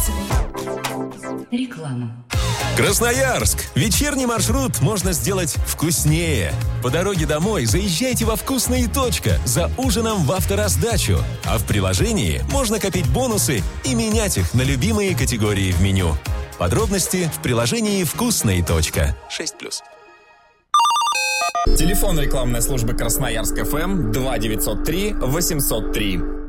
Реклама. Красноярск. Вечерний маршрут можно сделать вкуснее. По дороге домой заезжайте во «Вкусная точка» за ужином в автораздачу. А в приложении можно копить бонусы и менять их на любимые категории в меню. Подробности в приложении «Вкусная точка». 6+. Телефон рекламной службы Красноярск ФМ 2903 803.